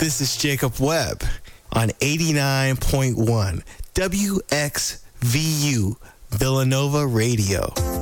This is Jacob Webb on 89.1 WXVU Villanova Radio.